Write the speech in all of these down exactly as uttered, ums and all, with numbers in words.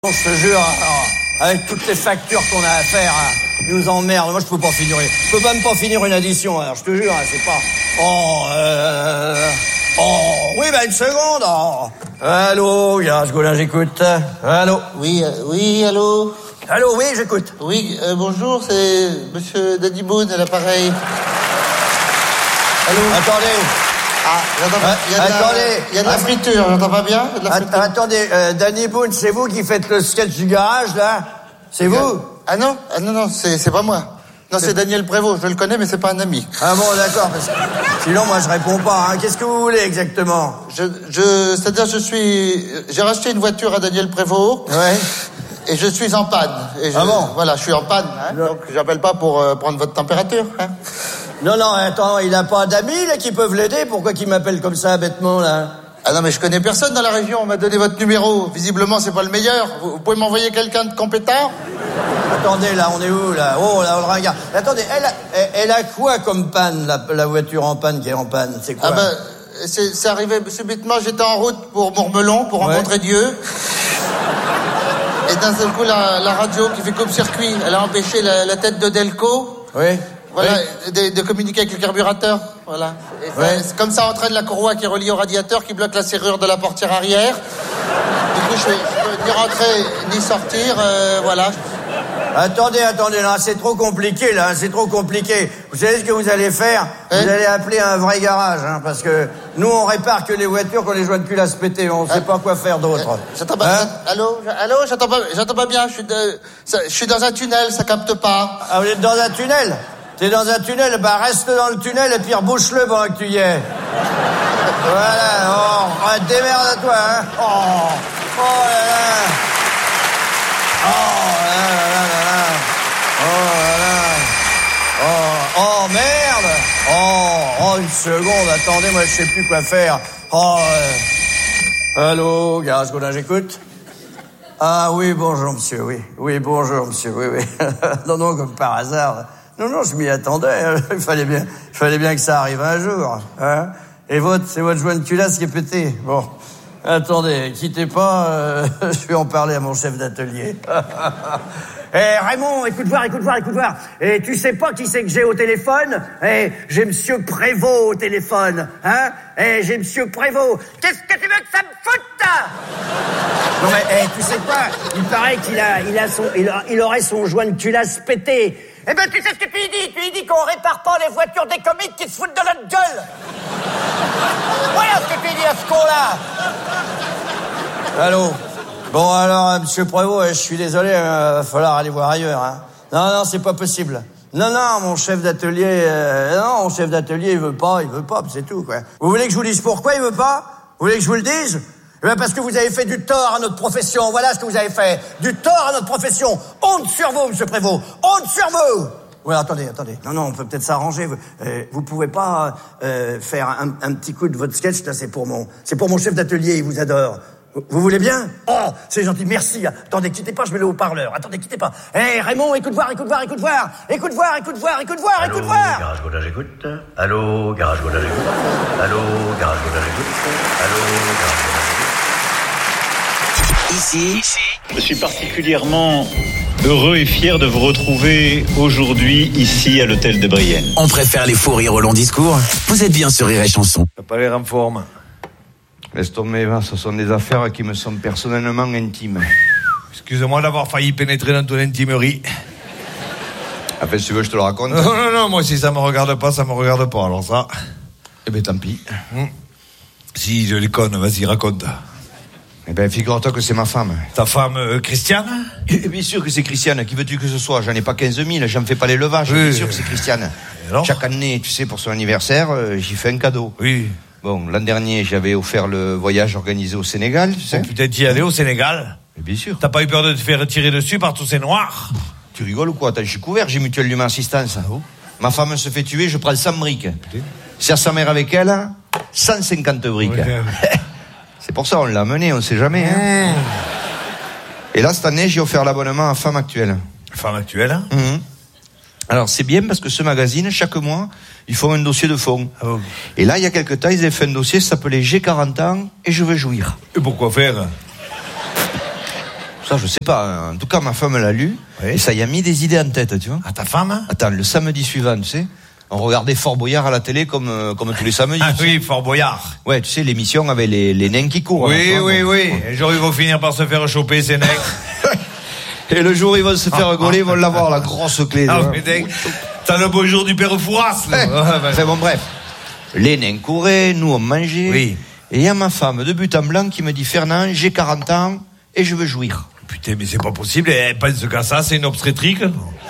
Je te jure, alors, avec toutes les factures qu'on a à faire, ils nous emmerdent. Moi, je peux pas finir. Je peux même pas finir une addition. Alors, je te jure, c'est pas. Oh, euh... oh, oui, bah une seconde. Oh. Allô, Garage Gaulin, j'écoute. Allô. Oui, euh, oui, allô. Allô, oui, j'écoute. Oui, euh, bonjour, c'est Monsieur Danny Boone à l'appareil. Allô. Attendez. Ah, j'entends pas. Il y a de Attendez. la, il y a de la friture, j'entends pas bien. De la friture. Attendez, euh, Danny Boone, c'est vous qui faites le sketch du garage, là? C'est vous? Ah non, ah non, non, c'est, c'est pas moi. Non, c'est Daniel Prévost, je le connais, mais c'est pas un ami. Ah bon, d'accord, parce que sinon, moi, je réponds pas, hein. Qu'est-ce que vous voulez, exactement? Je, je, c'est-à-dire, je suis, j'ai racheté une voiture à Daniel Prévost. Ouais. Et je suis en panne. Et je, ah bon? Voilà, je suis en panne, hein, donc j'appelle pas pour euh, prendre votre température, hein. Non, non, attends, il a pas d'amis, là, qui peuvent l'aider? Pourquoi qu'il m'appelle comme ça, bêtement, là? Ah non, mais je connais personne dans la région, on m'a donné votre numéro. Visiblement, c'est pas le meilleur. Vous, vous pouvez m'envoyer quelqu'un de compétent? Attendez, là, on est où, là? Oh, là, on le regarde. Attendez, elle a, elle, elle a quoi comme panne, la, la voiture en panne qui est en panne? C'est quoi? Ah ben, c'est, c'est arrivé subitement, j'étais en route pour Mourmelon, pour ouais. rencontrer Dieu. Et d'un seul coup, la, la radio qui fait coupe-circuit, elle a empêché la, la tête de Delco. Oui. Voilà, oui. De, de communiquer avec le carburateur. Voilà. Et ça, ouais. C'est comme ça entraîne la courroie qui est reliée au radiateur, qui bloque la serrure de la portière arrière. Du coup, je peux, je peux ni rentrer ni sortir. Euh, voilà. Attendez, attendez, là, c'est trop compliqué, là, c'est trop compliqué. Vous savez ce que vous allez faire? Hein? Vous allez appeler un vrai garage, hein, parce que nous, on répare que les voitures qu'on les joint de cul à se péter, on hein? sait pas quoi faire d'autre. Euh, j'entends pas, hein? Allô, allô, j'entends pas, j'entends pas bien, je suis, de, ça, je suis dans un tunnel, ça capte pas. Ah, vous êtes dans un tunnel? T'es dans un tunnel, bah reste dans le tunnel et puis rebouche-le pendant que tu y es. Voilà, oh, ouais, démerde-toi, hein. Oh, oh là là. Oh là là là là. Oh là là. Oh, oh merde. Oh, oh, une seconde, attendez, moi je sais plus quoi faire. Oh, euh... allô, Garage Gaulin, j'écoute. Ah oui, bonjour monsieur, oui. Oui, bonjour monsieur, oui, oui. Non, non, comme par hasard. Non, non, je m'y attendais. Il fallait bien, il fallait bien que ça arrive un jour. Hein. Et votre, c'est votre joint de culasse qui est pété. Bon, attendez, quittez pas. Euh, je vais en parler à mon chef d'atelier. Eh Raymond, écoute voir, écoute voir, écoute voir. Et tu sais pas qui c'est que j'ai au téléphone? Eh, j'ai Monsieur Prévost au téléphone, hein? Eh, j'ai Monsieur Prévost. Qu'est-ce que tu veux que ça me foute? Non mais, eh, tu sais quoi? Il paraît qu'il a, il a son, il, a, il aurait son joint de culasse pété. Eh ben, tu sais ce que tu lui dis? Tu lui dis qu'on répare pas les voitures des comiques qui se foutent de notre gueule. Voilà ce que tu lui dis à ce con-là. Allô? Bon, alors, monsieur Prévost, je suis désolé, il euh, va falloir aller voir ailleurs, hein. Non, non, c'est pas possible. Non, non, mon chef d'atelier, euh, non, mon chef d'atelier, il veut pas, il veut pas, c'est tout, quoi. Vous voulez que je vous dise pourquoi il veut pas? Vous voulez que je vous le dise? Eh bien, parce que vous avez fait du tort à notre profession. Voilà ce que vous avez fait. Du tort à notre profession. Honte sur vous, monsieur Prévost. Honte sur vous. Ouais, attendez, attendez. Non, non, on peut peut-être s'arranger. Vous, euh, vous pouvez pas euh, faire un, un petit coup de votre sketch. Là, c'est pour mon, c'est pour mon chef d'atelier. Il vous adore. Vous, vous voulez bien? Oh, c'est gentil. Merci. Attendez, quittez pas. Je mets le haut-parleur. Attendez, quittez pas. Hé, hey, Raymond, écoute voir, écoute voir, écoute voir, écoute voir, écoute voir, écoute voir, Allô, écoute voir. Garage Gaulin, j'écoute. Allô, Garage Gaulin, j'écoute. Allô, Garage Gaulin, j'écoute. Allô, Garage Gaulin, j'écoute. Ici, Ici, je suis particulièrement heureux et fier de vous retrouver aujourd'hui ici à l'hôtel de Brienne. On préfère les faux rires au long discours. Vous êtes bien sur Rire et Chanson. T'as pas l'air en forme. Laisse tomber, ce sont des affaires qui me sont personnellement intimes. Excuse-moi d'avoir failli pénétrer dans ton intimerie. Enfin, si tu veux, je te le raconte. Non, non, non, moi si ça me regarde pas, ça me regarde pas, alors ça... Eh ben tant pis. Hum. Si je les conne, vas-y, raconte. Eh ben, figure-toi que c'est ma femme. Ta femme, euh, Christiane? Et bien sûr que c'est Christiane. Qui veux-tu que ce soit? J'en ai pas quinze mille, j'en fais pas l'élevage. Oui. Bien sûr que c'est Christiane. Chaque année, tu sais, pour son anniversaire, euh, j'y fais un cadeau. Oui. Bon, l'an dernier, j'avais offert le voyage organisé au Sénégal, tu sais. Oh, putain, t'y allais au Sénégal? Et bien sûr. T'as pas eu peur de te faire tirer dessus par tous ces noirs? Tu rigoles ou quoi? Attends, je suis couvert, j'ai Mutuelle d'Humain Assistance. Ah bon? Ma femme se fait tuer, je prends cent briques. C'est à sa mère avec elle, cent cinquante briques. Oui. C'est pour ça, on l'a amené, on sait jamais, hein. Mmh. Et là, cette année, j'ai offert l'abonnement à Femme Actuelle. Femme Actuelle, hein? Mmh. Alors, c'est bien parce que ce magazine, chaque mois, ils font un dossier de fond. Ah bon. Et là, il y a quelques temps, ils avaient fait un dossier, ça s'appelait J'ai quarante ans et je veux jouir. Et pourquoi faire? Ça, je sais pas. En tout cas, ma femme l'a lu. Oui. Et ça y a mis des idées en tête, tu vois. À ta femme? Attends, le samedi suivant, tu sais, on regardait Fort Boyard à la télé comme, euh, comme tous les samedis. Ah oui, Fort Boyard. Ouais, tu sais, l'émission avec les, les nains qui courent. Oui, là, oui, bon. oui. Un jour, ils vont finir par se faire choper, ces nains. Et le jour où ils vont se faire gauler, ils vont l'avoir, la grosse clé. Ah, mais t'as le beau jour du père Fouras, là. Enfin bon, bref. Les nains couraient, nous on mangeait. Oui. Et il y a ma femme de but en blanc qui me dit, Fernand, j'ai quarante ans et je veux jouir. Putain, mais c'est pas possible. Elle pense qu'à ça, c'est une obstétrique.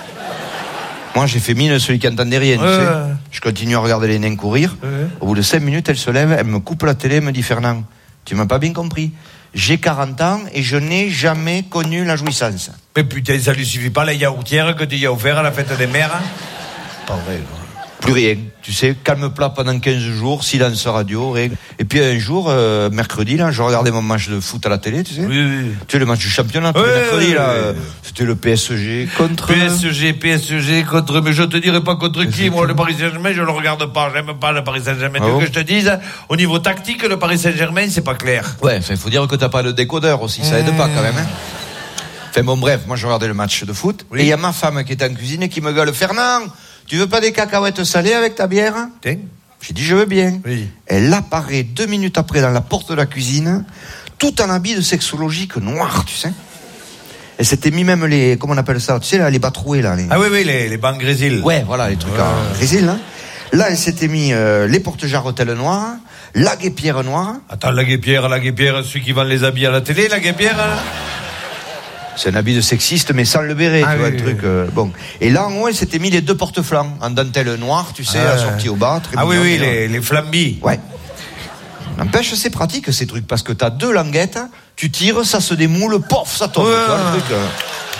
Moi, j'ai fait mine celui qui entendait rien, tu ouais. sais. Je continue à regarder les nains courir. Ouais. Au bout de cinq minutes, elle se lève, elle me coupe la télé, elle me dit, Fernand, tu m'as pas bien compris. J'ai quarante ans et je n'ai jamais connu la jouissance. Mais putain, ça lui suffit pas la yaourtière que tu y as offert à la fête des mères? Pas vrai, quoi. Plus rien. Tu sais, calme plat pendant quinze jours, silence radio, rien. Et puis un jour, euh, mercredi, là, je regardais mon match de foot à la télé, tu sais. Oui, oui. Tu sais, le match du championnat, oui, le mercredi, oui, là. oui. Euh, c'était le P S G contre... P S G, P S G contre... Mais je te dirai pas contre qui. Moi, le Paris Saint-Germain, je le regarde pas. J'aime pas le Paris Saint-Germain. Ah tu veux bon que je te dise, au niveau tactique, le Paris Saint-Germain, c'est pas clair. Ouais, enfin, il faut dire que t'as pas le décodeur aussi. Ça aide pas, quand même, hein. Enfin, bon, bref, moi, je regardais le match de foot. Oui. Et il y a ma femme qui était en cuisine et qui me gueule, Fernand, tu veux pas des cacahuètes salées avec ta bière? Tiens. J'ai dit, je veux bien. Oui. Elle apparaît deux minutes après dans la porte de la cuisine, tout en habit de sexologique noir, tu sais. Elle s'était mis même les, comment on appelle ça, tu sais, là, les bas troués, là. Les... Ah oui, oui, les, les bancs grésil. Ouais, voilà, les trucs ouais. en grésil, là. Là, elle s'était mis euh, les porte-jarretelles noires, la guêpière noire. Attends, la guêpière, la guêpière, celui qui vend les habits à la télé, la guêpière hein. C'est un habit de sexiste, mais sans le béret, ah, tu vois, oui, le truc. Oui. Euh, bon. Et là, en haut, elle s'était mis les deux porte-flancs, en dentelle noire, tu sais, ah, assortis au bas. Très ah mignon, oui, oui, les, les flambis. Ouais. N'empêche, c'est pratique, ces trucs, parce que t'as deux languettes, tu tires, ça se démoule, pof, ça tombe. Ouais. Tu vois, le truc, euh...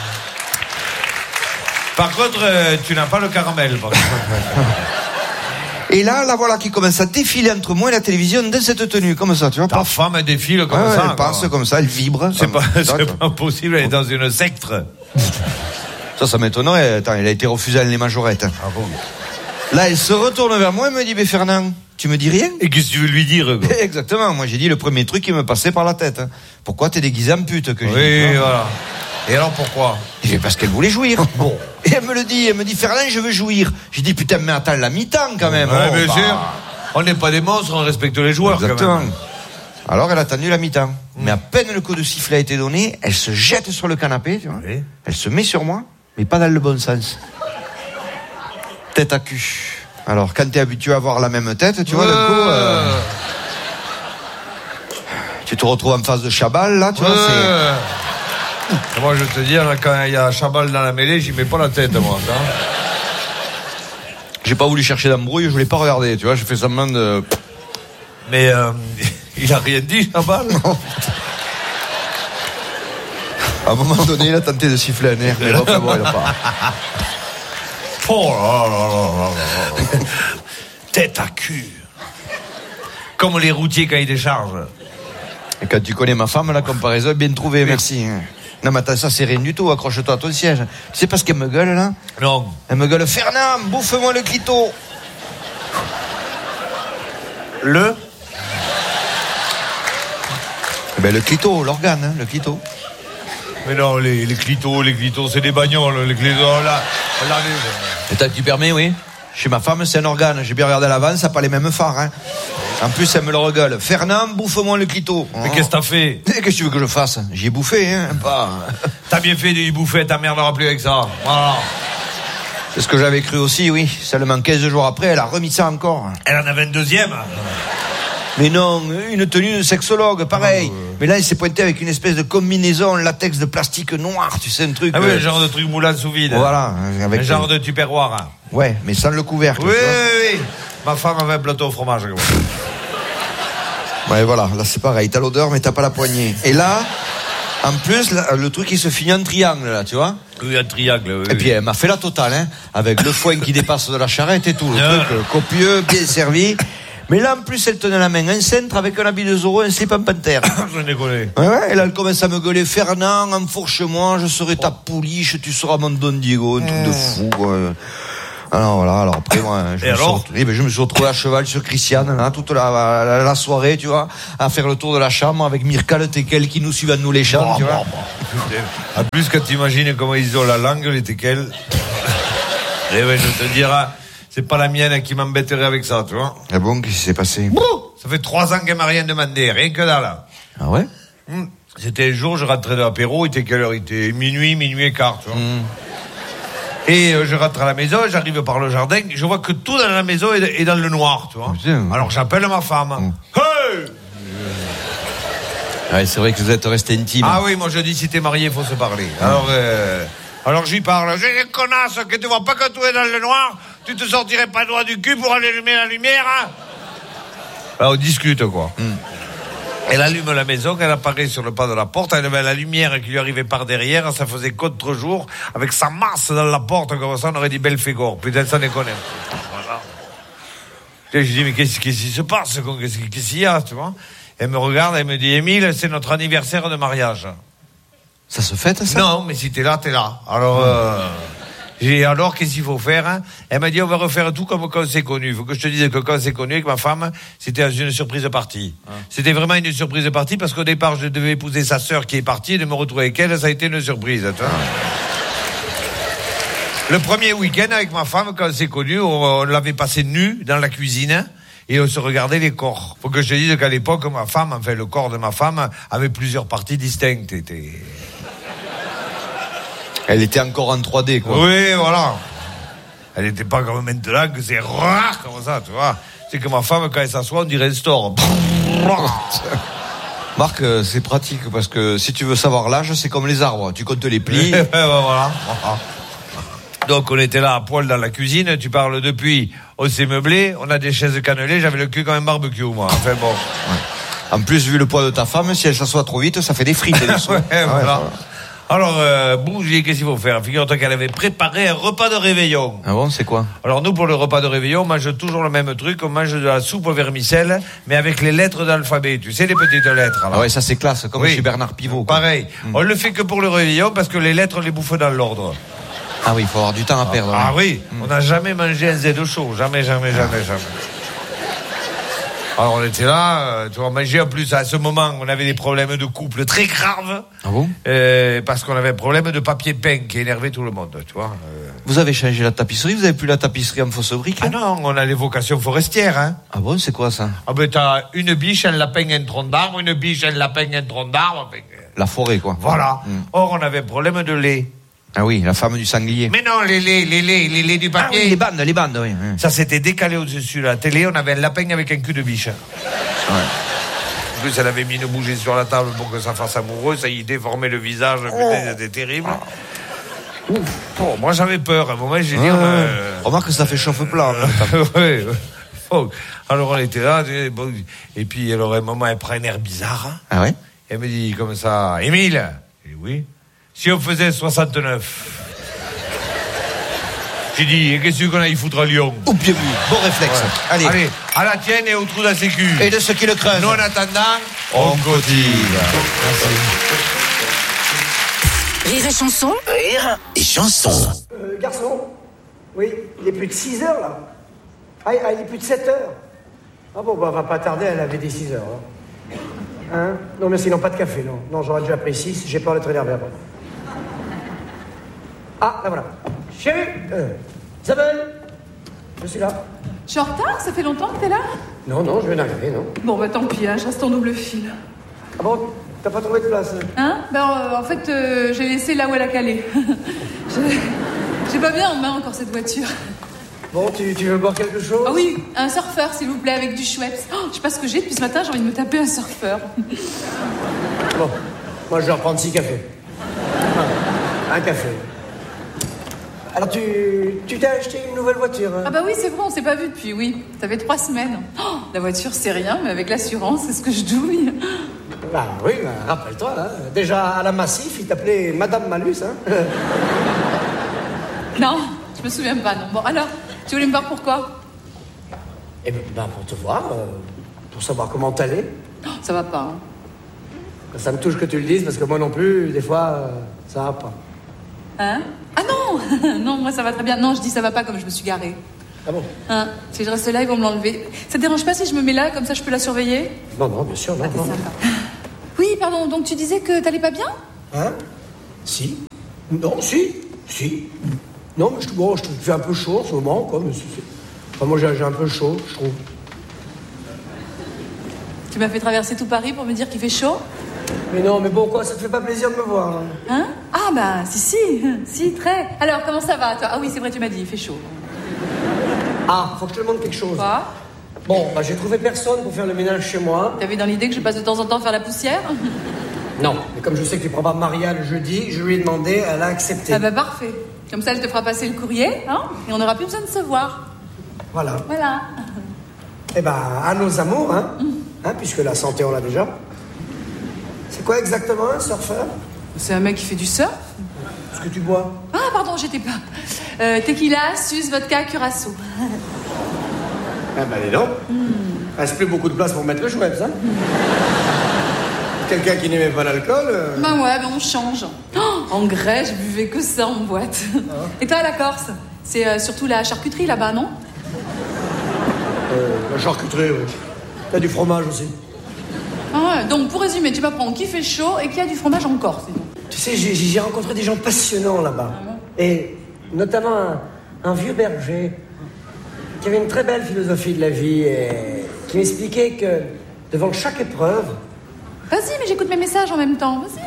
Par contre, euh, tu n'as pas le caramel, par contre. Et là, la voilà qui commence à défiler entre moi et la télévision dans cette tenue, comme ça, tu vois. Ta pas... femme, elle défile comme ouais, ça. Elle passe comme ça, elle vibre. C'est pas, c'est c'est pas possible, elle est dans une secte. Ça, ça m'étonnerait. Attends, elle a été refusée à les majorettes. Ah bon? Là, elle se retourne vers moi et me dit, mais Fernand, tu me dis rien? Et qu'est-ce que tu veux lui dire, quoi? Exactement. Moi, j'ai dit le premier truc qui me passait par la tête. Pourquoi t'es déguisé en pute, que j'ai Oui, dit, voilà. Et alors, pourquoi? J'ai dit, parce qu'elle voulait jouir. Bon. Et elle me le dit, elle me dit, Fernand, je veux jouir. J'ai dit, putain, mais attends, la mi-temps, quand même. Ouais, oh, bien bah... sûr. On n'est pas des monstres, on respecte les joueurs, exactement. Quand même. Alors, elle a attendu la mi-temps. Mmh. Mais à peine le coup de sifflet a été donné, elle se jette sur le canapé, tu vois. Oui. Elle se met sur moi, mais pas dans le bon sens. Tête à cul. Alors, quand t'es habitué à avoir la même tête, tu vois, ouais. D'un coup, euh... tu te retrouves en face de Chabal, là, tu ouais. vois, c'est... Moi, je vais te dire, quand il y a Chabal dans la mêlée, j'y mets pas la tête, moi. Hein. J'ai pas voulu chercher d'embrouille, je voulais pas regarder, tu vois, je fais semblant de... Mais euh, il a rien dit, Chabal. À un moment donné, il a tenté de siffler un air, mais bon, bon, il a pas... Oh là là là là là. Tête à cul. Comme les routiers quand ils déchargent. Et quand tu connais ma femme, la comparaison est bien trouvée, merci. Non, mais attends, ça c'est rien du tout, accroche-toi à ton siège. Tu sais pas ce qu'elle me gueule, là? Non. Elle me gueule, Fernand, bouffe-moi le clito. Le Ben, le clito, l'organe, hein, le clito. Mais non, les, les clitos, les clitos, c'est des bagnoles, les clitos, là. là les... Attends, tu permets, oui? Chez ma femme, c'est un organe. J'ai bien regardé à l'avance, ça n'a pas les mêmes phares, hein. En plus, elle me le regueule. Fernand, bouffe-moi le clito. Mais oh. Qu'est-ce que t'as fait? Qu'est-ce que tu veux que je fasse? J'y ai bouffé, hein, pas... T'as bien fait d'y bouffer, ta mère n'aura plus avec ça. Voilà. C'est ce que j'avais cru aussi, oui. Seulement quinze jours après, elle a remis ça encore. Elle en avait une deuxième. Mais non, une tenue de sexologue, pareil. Oh, euh... Mais là, il s'est pointé avec une espèce de combinaison latex de plastique noir, tu sais, un truc... Ah oui, euh... un genre de truc moulant sous vide. Voilà. Avec un genre de tupperware. Hein. Ouais, mais sans le couvercle. Oui, oui, oui. Ma femme avait un plateau au fromage. Ouais, voilà, là c'est pareil, t'as l'odeur, mais t'as pas la poignée. Et là, en plus, là, le truc, il se finit en triangle, là, tu vois? Oui, un triangle, oui. Et puis, elle m'a fait la totale, hein, avec le foin qui dépasse de la charrette et tout, le truc euh, copieux, bien servi. Mais là, en plus, elle tenait la main un cintre avec un habit de Zorro et un slip en panthère. Je déconne. Ouais, ouais, et là, elle commence à me gueuler, Fernand, enfourche-moi, je serai ta pouliche, tu seras mon Don Diego, un truc de fou, quoi. Alors voilà, alors après moi, je, Et me, suis alors retrouvé, ben, je me suis retrouvé à cheval sur Christiane, là, toute la, la, la soirée, tu vois, à faire le tour de la chambre avec Mirka le teckel qui nous suivait de nous les chambres, tu vois. En plus, quand tu imagines comment ils ont la langue, les teckels. Eh ouais, je te dirai, c'est pas la mienne qui m'embêterait avec ça, tu vois. Ah bon, qu'est-ce qui s'est passé? Bouh, ça fait trois ans qu'elle m'a rien demandé, rien que dalle. Ah ouais? Hum. C'était un jour, je rentrais de l'apéro, il était quelle heure? Il était minuit, minuit et quart, tu vois. Hum. Et euh, je rentre à la maison, j'arrive par le jardin, je vois que tout dans la maison est, est dans le noir, tu vois. Putain. Alors j'appelle ma femme. Hum. Hey! Ouais, c'est vrai que vous êtes resté intime. Ah oui, moi je dis si t'es marié, il faut se parler. Alors, euh, alors j'y parle. J'ai une connasse que tu vois pas que tout est dans le noir. Tu te sortirais pas le doigt du cul pour allumer la lumière, hein? Alors on discute, quoi. Mm. Elle allume la maison, elle apparaît sur le pas de la porte, elle avait la lumière qui lui arrivait par derrière, ça faisait contre-jour, avec sa masse dans la porte, comme ça on aurait dit Belphégor. Putain, ça déconne. Voilà. Et je dis, mais qu'est-ce, qu'est-ce qui se passe? Qu'est-ce, qu'est-ce qu'il y a, tu vois? Elle me regarde, elle me dit, Émile, c'est notre anniversaire de mariage. Ça se fête, ça? Non, mais si t'es là, t'es là. Alors, euh, j'ai alors, qu'est-ce qu'il faut faire, hein? Elle m'a dit, on va refaire tout comme quand on s'est connu. Il faut que je te dise que quand on s'est connu avec ma femme, c'était une surprise partie. Ah. C'était vraiment une surprise partie parce qu'au départ, je devais épouser sa sœur qui est partie et de me retrouver avec elle, ça a été une surprise. Ah. Le premier week-end avec ma femme, quand on s'est connu, on, on l'avait passé nu dans la cuisine. Et on se regardait les corps. Faut que je te dise qu'à l'époque, ma femme, enfin, le corps de ma femme avait plusieurs parties distinctes. Était... Elle était encore en trois D, quoi. Oui, voilà. Elle n'était pas comme maintenant, que c'est rare comme ça, tu vois. C'est que ma femme, quand elle s'assoit, on dirait un store. Marc, c'est pratique, parce que si tu veux savoir l'âge, c'est comme les arbres. Tu comptes les plis. Voilà. Donc on était là à poil dans la cuisine, tu parles depuis, on s'est meublé, on a des chaises cannelées, j'avais le cul comme un barbecue, moi. Enfin bon. Ouais. En plus, vu le poids de ta femme, si elle s'assoit trop vite, ça fait des frites. Des ouais, ouais, voilà. voilà. Alors, euh, bougie, qu'est-ce qu'il faut faire? Figure-toi qu'elle avait préparé un repas de réveillon. Ah bon, c'est quoi? Alors nous, pour le repas de réveillon, on mange toujours le même truc, on mange de la soupe au vermicelle, mais avec les lettres d'alphabet, tu sais, les petites lettres. Alors. Ah ouais, ça c'est classe, comme oui. chez Bernard Pivot. Quoi. Pareil. Mmh. On le fait que pour le réveillon, parce que les lettres, on les bouffe dans l'ordre. Ah oui, il faut avoir du temps à perdre. Ah, hein. ah oui, mmh. On n'a jamais mangé un Z chaud, jamais, jamais, jamais, jamais. Alors on était là, tu vois, manger en plus à ce moment, on avait des problèmes de couple très graves. Ah bon? euh, Parce qu'on avait un problème de papier peint qui énervait tout le monde, tu vois. Euh... Vous avez changé la tapisserie, vous avez plus la tapisserie en fausse brique? Ah non, on a les vocations forestières, hein. Ah bon, c'est quoi ça? Ah ben t'as une biche, un lapin, un tronc d'arbre, une biche, un lapin, un tronc d'arbre. La forêt, quoi. Voilà. Mmh. Or on avait un problème de lait. Ah oui, la femme du sanglier. Mais non, les laits, les laits, les laits du papier. Ah oui, les bandes, les bandes, oui. Ça s'était décalé au-dessus de la télé, on avait un lapin avec un cul de biche. Ouais. En plus, elle avait mis une bougie sur la table pour que ça fasse amoureux, ça y déformait le visage, putain, c'était terrible. Ouf. Oh, moi j'avais peur, à un moment j'ai dit... Ah, euh... Remarque que ça fait chauffe-plat. Oui, oh. Alors on était là, et puis alors à un moment elle prend un air bizarre. Ah ouais? Elle me dit comme ça, Émile, j'ai dit oui. Si on faisait soixante-neuf. J'ai dit, qu'est-ce qu'on aille foutre à Lyon? Oh bien vu, bon réflexe. Ouais. Allez. Allez, à la tienne et au trou de la sécu. Et de ceux qui le creusent. Nous en attendant, on cotise. Rire et chanson. Rire et chanson. Euh, garçon, oui, il est plus de six heures là. Ah, ah, il est plus de sept heures. Ah bon, bah, on va pas tarder à laver des six heures. Hein. Hein? Non, merci, non, pas de café, non. Non, j'aurais déjà pris six, j'ai peur d'être énervé après. Ah, là voilà. Chérie, euh, Isabelle, je suis là. Je suis en retard, ça fait longtemps que t'es là? Non, non, je viens d'arriver, non. Bon, bah tant pis, hein, je reste en double fil. Ah bon, t'as pas trouvé de place? Hein? Ben, euh, en fait, euh, j'ai laissé là où elle a calé. j'ai... j'ai pas bien en main encore cette voiture. Bon, tu, tu veux boire quelque chose? Ah oui, un surfeur, s'il vous plaît, avec du Schweppes. Oh, je sais pas ce que j'ai, depuis ce matin, j'ai envie de me taper un surfeur. Bon, moi je vais reprendre six cafés. Un café. Alors tu, tu t'es acheté une nouvelle voiture, hein? Ah bah oui, c'est vrai, on s'est pas vu depuis, oui. Ça fait trois semaines. Oh, la voiture, c'est rien, mais avec l'assurance, c'est ce que je douille. Bah oui, bah, rappelle-toi, hein. Déjà à la Massif, il t'appelait Madame Malus, hein. Non, je me souviens pas, non. Bon, alors, tu voulais me voir pourquoi? Eh ben, bah, pour te voir, euh, pour savoir comment t'allais. Oh, ça va pas, hein. Ça me touche que tu le dises, parce que moi non plus, des fois, euh, ça va pas. Hein? Ah non! Non, moi ça va très bien. Non, je dis ça va pas comme je me suis garée. Ah bon? Hein? Si je reste là, ils vont me l'enlever. Ça te dérange pas si je me mets là, comme ça je peux la surveiller? Non, non, bien sûr, non, ah, non. Sympa. Oui, pardon, donc tu disais que t'allais pas bien? Hein? Si. Non, si. Si. Non, mais je, bon, je te fais un peu chaud en ce moment, quoi. Mais c'est, c'est... Enfin, moi, j'ai, j'ai un peu chaud, je trouve. Tu m'as fait traverser tout Paris pour me dire qu'il fait chaud? Mais non, mais bon, quoi, ça te fait pas plaisir de me voir, hein? Hein? Ah, bah, si, si. Si, très. Alors, comment ça va, toi? Ah oui, c'est vrai, tu m'as dit, il fait chaud. Ah, faut que je te demande quelque chose. Quoi? Bon, bah, j'ai trouvé personne pour faire le ménage chez moi. T'avais dans l'idée que je passe de temps en temps faire la poussière? Non, mais comme je sais que tu prends pas Maria le jeudi, je lui ai demandé, elle a accepté. Ah bah parfait. Comme ça, elle te fera passer le courrier, hein, et on n'aura plus besoin de se voir. Voilà. Voilà. Eh ben, à nos amours, hein, mmh. hein, puisque la santé, on l'a déjà. C'est quoi exactement un surfeur? C'est un mec qui fait du surf. Ce que tu bois? Ah, pardon, j'étais pas. Euh, tequila, sus, vodka, curaçao. Ah ben, dis donc. Mmh. Il reste plus beaucoup de place pour mettre le chouette, ça. Mmh. Quelqu'un qui n'aimait pas l'alcool euh... Bah ouais, ben on change. Oh, en Grèce, je buvais que ça en boîte. Ah. Et toi, la Corse? C'est euh, surtout la charcuterie là-bas, non? euh, La charcuterie, oui. T'as du fromage aussi. Ah ouais, donc pour résumer, tu m'apprends qu'il fait chaud et qu'il y a du fromage en Corse. Tu sais, j'ai, j'ai rencontré des gens passionnants là-bas. Ah bon? Et notamment un, un vieux berger qui avait une très belle philosophie de la vie et qui m'expliquait que devant chaque épreuve... Vas-y, mais j'écoute mes messages en même temps. Vas-y.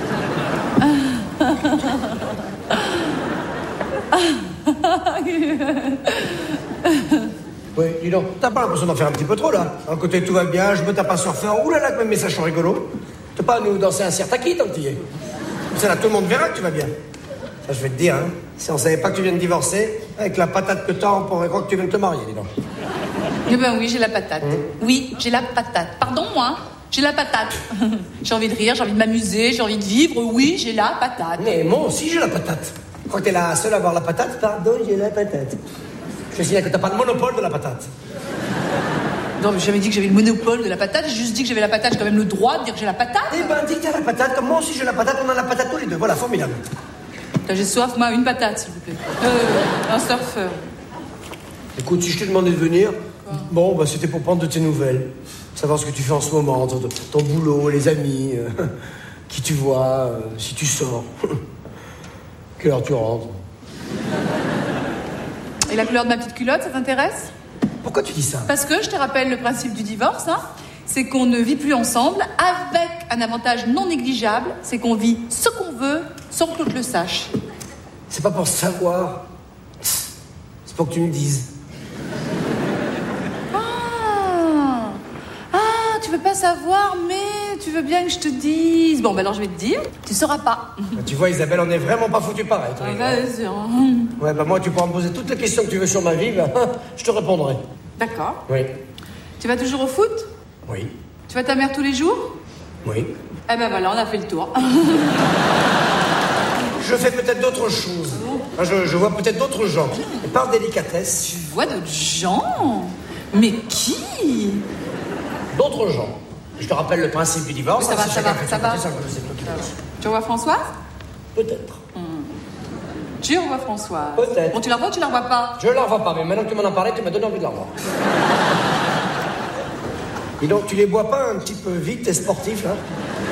Oui, dis donc, t'as pas l'impression d'en faire un petit peu trop, là? D'un côté, tout va bien, je me tape un surfeur. Ouh là là, que mes messages sont rigolos. T'as pas à nous danser un sirtaki tant que t'y es. C'est là, tout le monde verra que tu vas bien. Ça, je vais te dire, hein. Si on savait pas que tu viens de divorcer, avec la patate que t'as, on pourrait croire que tu viens de te marier, dis donc. Eh ben oui, j'ai la patate. Mmh. Oui, j'ai la patate. Pardon, moi. J'ai la patate. J'ai envie de rire, j'ai envie de m'amuser, j'ai envie de vivre. Oui, j'ai la patate. Mais moi aussi, j'ai la patate. Je crois que t'es la seule à avoir la patate. Pardon, j'ai la patate. Je te signale que t'as pas de monopole de la patate. Non, mais j'ai jamais dit que j'avais le monopole de la patate. J'ai juste dit que j'avais la patate. J'ai quand même le droit de dire que j'ai la patate. Eh ben, dis que t'as la patate. Comme moi aussi, j'ai la patate. On a la patate tous les deux. Voilà, formidable. Quand j'ai soif, moi, une patate, s'il vous plaît. Euh, un surfeur. Écoute, si je t'ai demandé de venir, quoi? Bon, bah, c'était pour prendre de tes nouvelles. Savoir ce que tu fais en ce moment, ton, ton boulot, les amis, euh, qui tu vois, euh, si tu sors, quelle heure tu rentres. Et la couleur de ma petite culotte, ça t'intéresse? Pourquoi tu dis ça? Parce que, je te rappelle le principe du divorce, hein, c'est qu'on ne vit plus ensemble avec un avantage non négligeable, c'est qu'on vit ce qu'on veut sans que l'autre le sache. C'est pas pour savoir, c'est pour que tu me dises. Tu veux pas savoir, mais tu veux bien que je te dise. Bon, ben alors je vais te dire, tu sauras pas. Bah, tu vois, Isabelle, on est vraiment pas foutus pareil. Ah, vas-y. Ouais, bah moi, tu pourras me poser toutes les questions que tu veux sur ma vie, bah, je te répondrai. D'accord. Oui. Tu vas toujours au foot? Oui. Tu vas ta mère tous les jours? Oui. Eh ben voilà, on a fait le tour. Je fais peut-être d'autres choses. Enfin, je, je vois peut-être d'autres gens. Et par délicatesse... Tu vois d'autres gens? Mais qui? D'autres gens. Je te rappelle le principe du divorce. Oui, ça va, ça va, ça va. Tu revois Françoise? Peut-être. Hum. Tu revois Françoise? Peut-être. Bon, tu la revois ou tu la revois pas? Je la revois pas, mais maintenant que tu m'en as parlé, tu m'as donné envie de la revoir. Et donc, tu les bois pas un petit peu vite et sportif, là?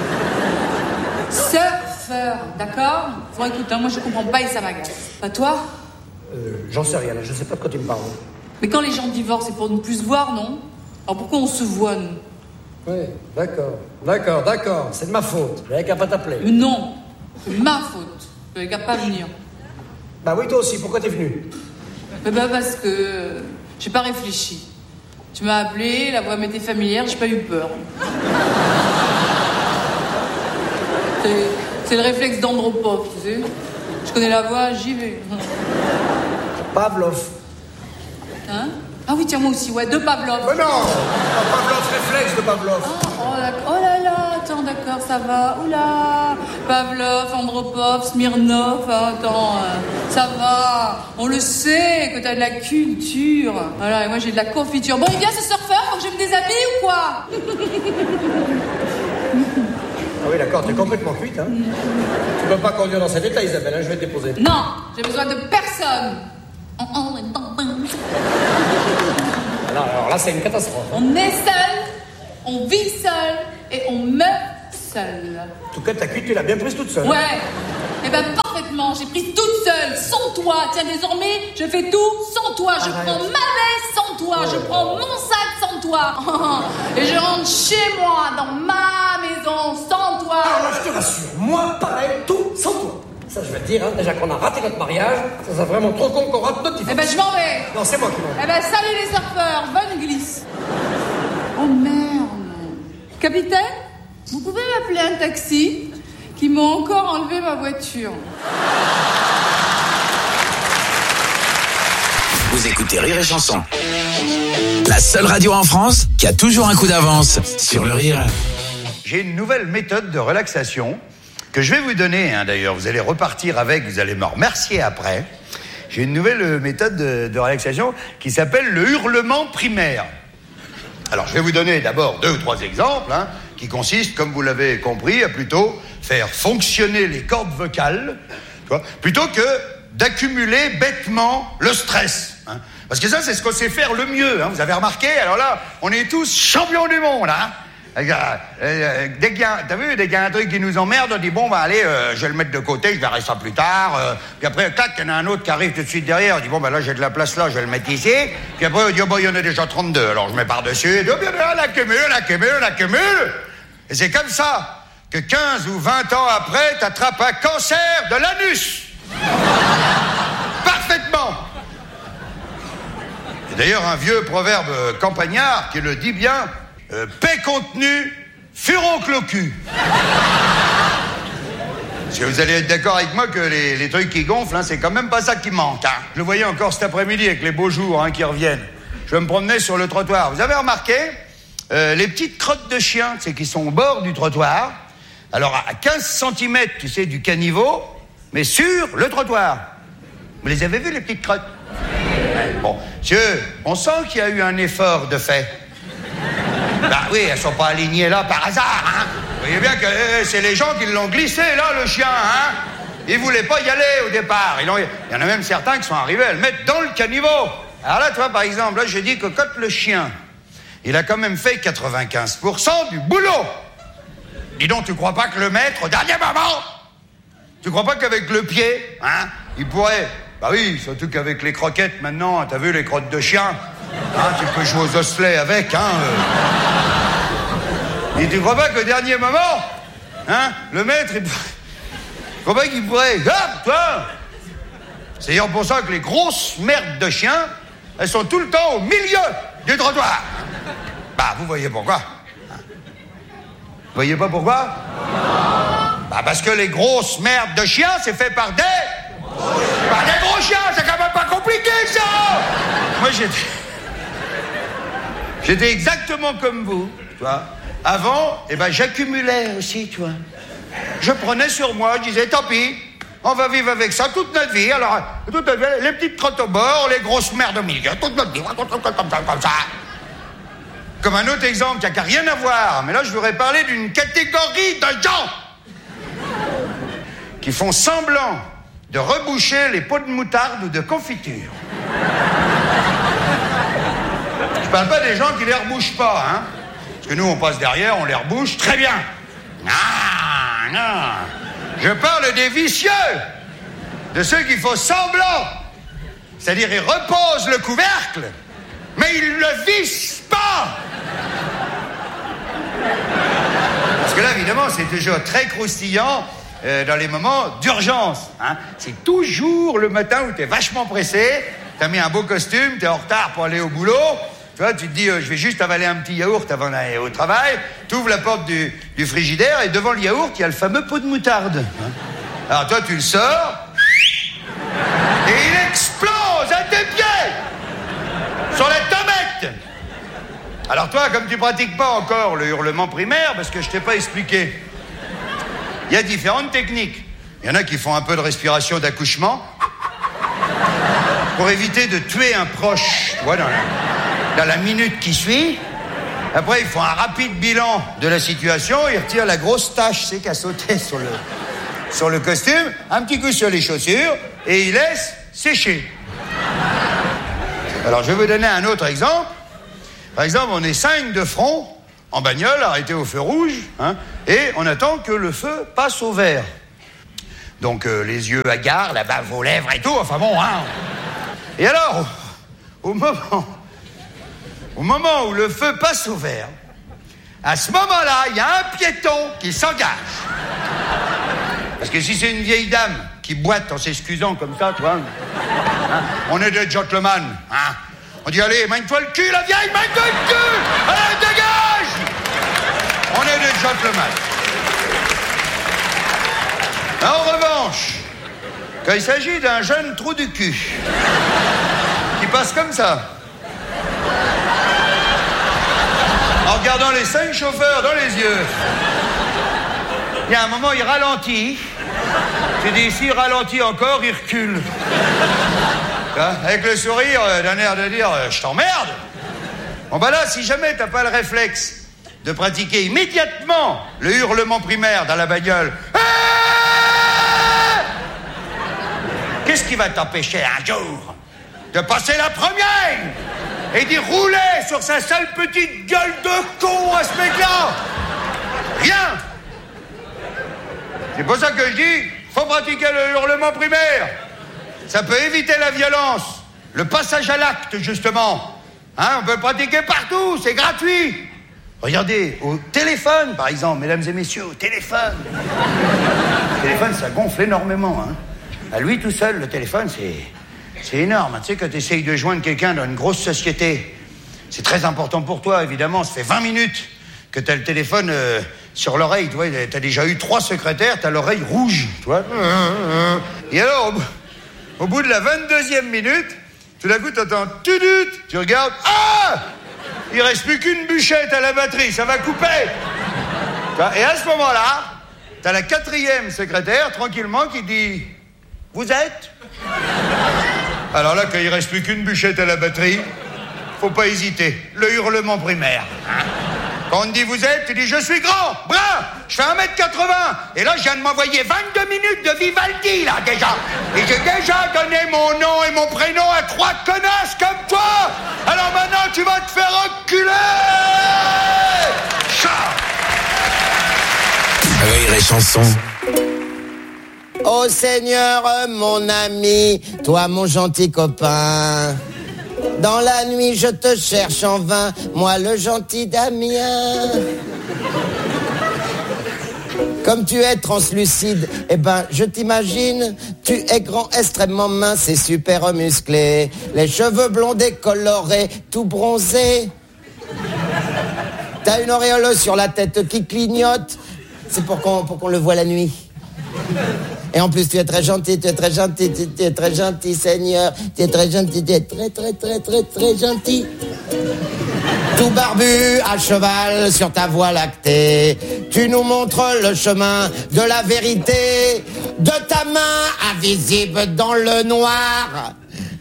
Surfeur, d'accord? Bon, écoute, hein, moi je comprends pas et ça m'agace. Pas toi? Euh, j'en sais rien, là. Je sais pas de quoi tu me parles. Mais quand les gens divorcent, c'est pour ne plus se voir, non? Alors pourquoi on se voit, nous? Oui, d'accord, d'accord, d'accord. C'est de ma faute. J'avais qu'à pas t'appeler. Euh, non, c'est ma faute. J'avais qu'à pas venir. Bah oui, toi aussi. Pourquoi t'es venu? Bah, bah parce que euh, j'ai pas réfléchi. Tu m'as appelé, la voix m'était familière, j'ai pas eu peur. c'est, c'est le réflexe d'Andropov, tu sais. Je connais la voix, j'y vais. Pavlov. Hein? Ah oui, tiens, moi aussi, ouais, de Pavlov. Mais non, Pavlov, réflexe de Pavlov. Ah, oh, oh là là, attends, d'accord, ça va. Oula, Pavlov, Andropov, Smirnov, hein, attends, euh, ça va. On le sait que t'as de la culture. Voilà, et moi j'ai de la confiture. Bon, il vient ce surfeur, faut que je me déshabille ou quoi? oui, d'accord, t'es complètement cuite, hein. Tu peux pas conduire dans cet état, Isabelle, hein, je vais te déposer. Non, j'ai besoin de personne. Alors, alors là, c'est une catastrophe. On est seul, on vit seul et on meurt seul. En tout cas, ta cuite, tu l'as bien prise toute seule. Ouais. Eh ben parfaitement, j'ai pris toute seule, sans toi. Tiens, désormais, je fais tout sans toi. Je Arrête. prends ma veste sans toi. Oh je là prends là. mon sac sans toi. Et je rentre chez moi, dans ma maison, sans toi. Alors là, je te rassure, moi, pareil, tout sans toi. Ça, je vais te dire, hein, déjà qu'on a raté notre mariage, ça serait vraiment trop con qu'on rate notre divorce. Eh ben je m'en vais. Non, c'est moi qui m'en vais. Eh ben salut les surfeurs, bonne glisse. Oh merde. Capitaine, vous pouvez m'appeler un taxi qui m'ont encore enlevé ma voiture. Vous écoutez Rire et Chanson. La seule radio en France qui a toujours un coup d'avance sur le rire. J'ai une nouvelle méthode de relaxation que je vais vous donner, hein, d'ailleurs. Vous allez repartir avec, vous allez me remercier après. J'ai une nouvelle méthode de, de relaxation qui s'appelle le hurlement primaire. Alors, je vais vous donner d'abord deux ou trois exemples, hein, qui consistent, comme vous l'avez compris, à plutôt faire fonctionner les cordes vocales, tu vois, plutôt que d'accumuler bêtement le stress. Hein. Parce que ça, c'est ce qu'on sait faire le mieux. Hein. Vous avez remarqué? Alors là, on est tous champions du monde. Hein. Euh, dès qu'il y a, t'as vu, dès qu'il y a un truc qui nous emmerde, on dit bon, bah allez, euh, je vais le mettre de côté, je verrai ça plus tard. Euh, puis après, clac, il y en a un autre qui arrive tout de suite derrière. On dit bon, bah là, j'ai de la place là, je vais le mettre ici. Puis après, on dit oh, bah, il y en a déjà trente-deux. Alors je mets par-dessus. Oh, bien, on accumule, on accumule, on accumule. Et c'est comme ça que quinze ou vingt ans après, t'attrapes un cancer de l'anus. Parfaitement. Et d'ailleurs, un vieux proverbe campagnard qui le dit bien. Euh, paix contenue, furoncle au cul. Parce que vous allez être d'accord avec moi que les, les trucs qui gonflent, hein, c'est quand même pas ça qui manque. Hein. Je le voyais encore cet après-midi avec les beaux jours hein, qui reviennent. Je me promenais sur le trottoir. Vous avez remarqué euh, les petites crottes de chiens, c'est qui sont au bord du trottoir. Alors à quinze centimètres, tu sais, du caniveau, mais sur le trottoir. Vous les avez vues, les petites crottes? Bon, monsieur, on sent qu'il y a eu un effort de fait. Bah oui, elles sont pas alignées là par hasard, hein. Vous voyez bien que euh, c'est les gens qui l'ont glissé là, le chien, hein. Ils voulaient pas y aller au départ. Ils ont... Il y en a même certains qui sont arrivés à le mettre dans le caniveau. Alors là, tu vois, par exemple, là, je dis que quand le chien, il a quand même fait quatre-vingt-quinze pour cent du boulot. Dis donc, tu crois pas que le maître, au dernier moment, tu crois pas qu'avec le pied, hein, il pourrait... Bah oui, surtout qu'avec les croquettes, maintenant, t'as vu les crottes de chien? Hein, tu peux jouer aux osselets avec, hein. Euh... Et tu crois pas qu'au dernier moment, hein, le maître, il... tu crois pas qu'il pourrait... Hop, toi. C'est d'ailleurs pour ça que les grosses merdes de chiens, elles sont tout le temps au milieu du trottoir. Bah, vous voyez pourquoi? Vous voyez pas pourquoi? Bah, parce que les grosses merdes de chiens, c'est fait par des... Par des gros chiens, c'est quand même pas compliqué, ça. Moi, j'étais... J'étais exactement comme vous, tu vois. Avant, eh ben, j'accumulais aussi, tu vois. Je prenais sur moi, je disais, tant pis, on va vivre avec ça toute notre vie. Alors, toute notre vie, les petites crottes au bord, les grosses merdes au milieu, toute notre vie, comme ça, comme ça. Comme un autre exemple qui n'a rien à voir, mais là, je voudrais parler d'une catégorie de gens qui font semblant de reboucher les pots de moutarde ou de confiture. Je parle pas des gens qui les rebouchent pas, hein. Parce que nous, on passe derrière, on les rebouche, très bien. Non, non. Je parle des vicieux, de ceux qui font semblant. C'est-à-dire, ils reposent le couvercle, mais ils le vissent pas. Parce que là, évidemment, c'est toujours très croustillant euh, dans les moments d'urgence, hein. C'est toujours le matin où t'es vachement pressé, t'as mis un beau costume, t'es en retard pour aller au boulot. Tu vois, tu te dis, euh, je vais juste avaler un petit yaourt avant d'aller au travail. Tu ouvres la porte du, du frigidaire et devant le yaourt, il y a le fameux pot de moutarde. Hein. Alors toi, tu le sors et il explose à tes pieds sur la tomate. Alors toi, comme tu pratiques pas encore le hurlement primaire, parce que je t'ai pas expliqué, il y a différentes techniques. Il y en a qui font un peu de respiration d'accouchement pour éviter de tuer un proche, tu vois, dans la... dans la minute qui suit. Après, ils font un rapide bilan de la situation, ils retirent la grosse tache, c'est qui a sauté sur le, sur le costume, un petit coup sur les chaussures, et ils laissent sécher. Alors, je vais vous donner un autre exemple. Par exemple, on est cinq de front, en bagnole, arrêtés au feu rouge, hein, et on attend que le feu passe au vert. Donc, euh, les yeux hagards, la bave aux lèvres et tout, enfin bon, hein. Et alors, au, au moment... Au moment où le feu passe au vert, à ce moment-là, il y a un piéton qui s'engage. Parce que si c'est une vieille dame qui boite en s'excusant comme ça, tu vois, hein, on est des gentlemen, hein. On dit, allez, mène-toi le cul, la vieille, mène-toi le cul. Allez, dégage. On est des gentlemen. En revanche, quand il s'agit d'un jeune trou du cul, qui passe comme ça, en regardant les cinq chauffeurs dans les yeux, il y a un moment, il ralentit. Tu dis, s'il ralentit encore, il recule. Avec le sourire d'un air de dire, je t'emmerde. Bon, bah là, si jamais t'as pas le réflexe de pratiquer immédiatement le hurlement primaire dans la bagnole, qu'est-ce qui va t'empêcher un jour de passer la première et d'y rouler sur sa sale petite gueule de con à ce mec-là? Rien. C'est pour ça que je dis, faut pratiquer le hurlement primaire. Ça peut éviter la violence, le passage à l'acte, justement. Hein, on peut le pratiquer partout, c'est gratuit. Regardez, au téléphone, par exemple, mesdames et messieurs, au téléphone. Le téléphone, ça gonfle énormément, hein. À lui tout seul, le téléphone, c'est... C'est énorme, tu sais, quand tu essayes de joindre quelqu'un dans une grosse société, c'est très important pour toi, évidemment. Ça fait vingt minutes que tu as le téléphone euh, sur l'oreille, tu vois. Tu as déjà eu trois secrétaires, tu as l'oreille rouge, tu vois. Et alors, au, au bout de la vingt-deuxième minute, tout d'un coup, tu entends tudut, tu regardes, ah, il reste plus qu'une bûchette à la batterie, ça va couper. Et à ce moment-là, tu as la quatrième secrétaire, tranquillement, qui dit, vous êtes? Alors là, quand il reste plus qu'une bûchette à la batterie, faut pas hésiter. Le hurlement primaire. Hein? Quand on te dit vous êtes, tu dis je suis grand, brun, je fais un mètre quatre-vingts. Et là, je viens de m'envoyer vingt-deux minutes de Vivaldi, là, déjà. Et j'ai déjà donné mon nom et mon prénom à trois connasses comme toi. Alors maintenant, tu vas te faire enculer. Ciao. Rire et chanson. Oh Seigneur, mon ami, toi mon gentil copain. Dans la nuit je te cherche en vain, moi le gentil Damien. Comme tu es translucide, eh ben je t'imagine, tu es grand, extrêmement mince et super musclé. Les cheveux blonds décolorés, tout bronzé. T'as une auréole sur la tête qui clignote, c'est pour qu'on, pour qu'on le voit la nuit. Et en plus, tu es très gentil, tu es très gentil, tu, tu es très gentil, Seigneur. Tu es très gentil, tu es très, très, très, très, très gentil. Tout barbu, à cheval, sur ta voie lactée. Tu nous montres le chemin de la vérité. De ta main, invisible dans le noir.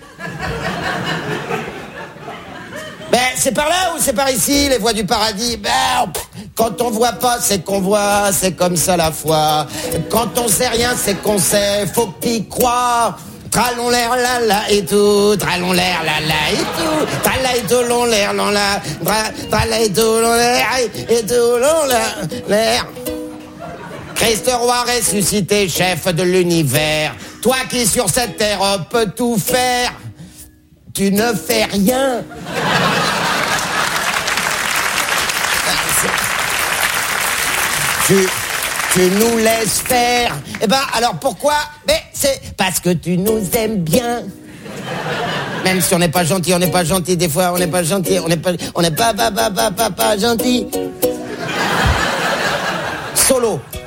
Ben, c'est par là ou c'est par ici, les voies du paradis? Ben, quand on voit pas, c'est qu'on voit, c'est comme ça la foi. Quand on sait rien, c'est qu'on sait, faut que t'y crois. Tralon l'air la la et tout, tralon l'air la la et tout, trala et tout l'on l'air l'on la, trala et tout l'on l'air et tout l'on l'air. Christ roi ressuscité, chef de l'univers, toi qui sur cette terre peux tout faire, tu ne fais rien. Tu, tu nous laisses faire. Eh ben, alors pourquoi? Mais c'est parce que tu nous aimes bien. Même si on n'est pas gentil, on n'est pas gentil. Des fois, on n'est pas gentil. On n'est pas, on n'est pas, pas, pas, pas, pas, pas gentil. Solo.